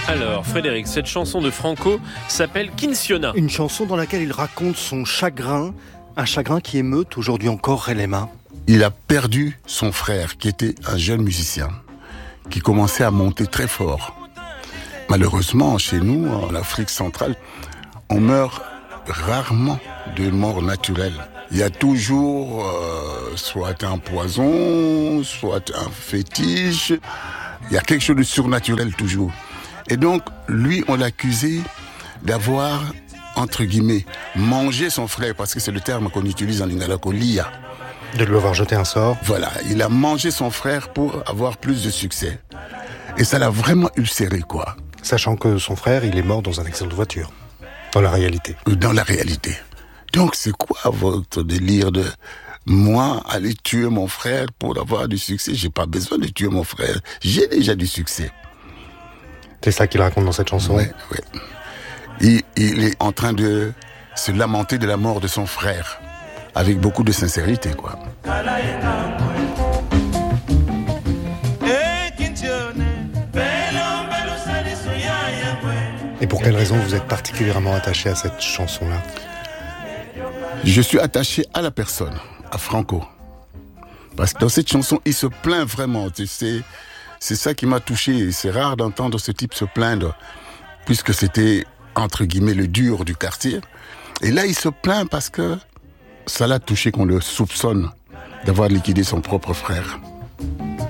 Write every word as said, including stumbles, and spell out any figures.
Alors, Frédéric, cette chanson de Franco s'appelle Kinsiona. Une chanson dans laquelle il raconte son chagrin, un chagrin qui émeute aujourd'hui encore Relema. Il a perdu son frère, qui était un jeune musicien, qui commençait à monter très fort. Malheureusement, chez nous, en Afrique centrale, on meurt rarement de mort naturelle. Il y a toujours euh, soit un poison, soit un fétiche. Il y a quelque chose de surnaturel toujours. Et donc, lui, on l'accusait d'avoir, entre guillemets, mangé son frère, parce que c'est le terme qu'on utilise en lingala, kolia. De lui avoir jeté un sort. Voilà, il a mangé son frère pour avoir plus de succès. Et ça l'a vraiment ulcéré, quoi. Sachant que son frère, il est mort dans un accident de voiture. Dans la réalité. Dans la réalité. Donc, c'est quoi votre délire de moi aller tuer mon frère pour avoir du succès? J'ai pas besoin de tuer mon frère. J'ai déjà du succès. C'est ça qu'il raconte dans cette chanson. Oui, oui. Il, il est en train de se lamenter de la mort de son frère. Avec beaucoup de sincérité, quoi. Et pour quelle raison vous êtes particulièrement attaché à cette chanson-là? Je suis attaché à la personne, à Franco. Parce que dans cette chanson, il se plaint vraiment. C'est, c'est ça qui m'a touché. C'est rare d'entendre ce type se plaindre, puisque c'était, entre guillemets, le dur du quartier. Et là, il se plaint parce que ça l'a touché qu'on le soupçonne d'avoir liquidé son propre frère.